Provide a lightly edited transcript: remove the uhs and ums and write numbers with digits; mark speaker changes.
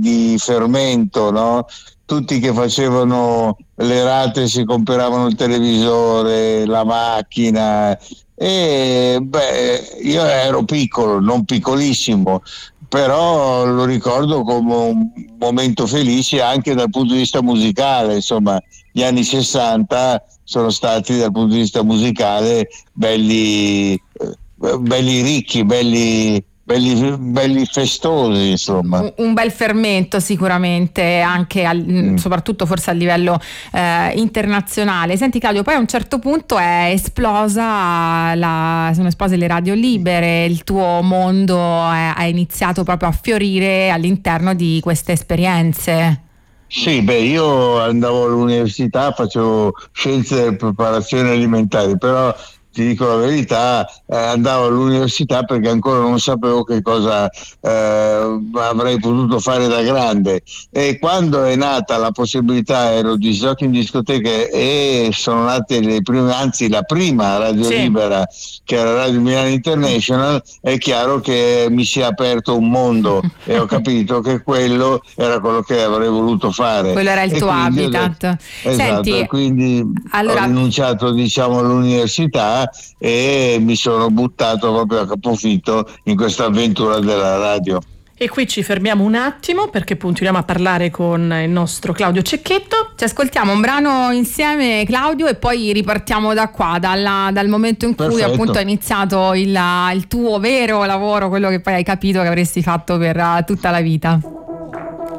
Speaker 1: di fermento, no? Tutti che facevano le rate si compravano il televisore, la macchina, e io ero piccolo, non piccolissimo, però lo ricordo come un momento felice anche dal punto di vista musicale. Insomma, gli anni 60 sono stati dal punto di vista musicale belli ricchi, belli festosi, insomma.
Speaker 2: Un bel fermento sicuramente, anche soprattutto forse a livello internazionale. Senti Claudio, poi a un certo punto sono esplose le radio libere, il tuo mondo ha iniziato proprio a fiorire all'interno di queste esperienze.
Speaker 1: Sì, io andavo all'università, facevo scienze e preparazione alimentari, però ti dico la verità, andavo all'università perché ancora non sapevo che cosa avrei potuto fare da grande, e quando è nata la possibilità ero di giochi in discoteche e sono nate le prime, anzi la prima radio libera, che era Radio Milano International, è chiaro che mi si è aperto un mondo e ho capito che quello era quello che avrei voluto fare.
Speaker 2: Quello era il tuo habitat.
Speaker 1: Esatto,
Speaker 2: Senti,
Speaker 1: e quindi
Speaker 2: allora,
Speaker 1: ho rinunciato, diciamo, all'università e mi sono buttato proprio a capofitto in questa avventura della radio.
Speaker 3: E qui ci fermiamo un attimo perché continuiamo a parlare con il nostro Claudio Cecchetto.
Speaker 2: Ci ascoltiamo un brano insieme, Claudio, e poi ripartiamo da qua, dal momento in cui
Speaker 1: Perfetto.
Speaker 2: appunto è iniziato il tuo vero lavoro, quello che poi hai capito che avresti fatto per tutta la vita.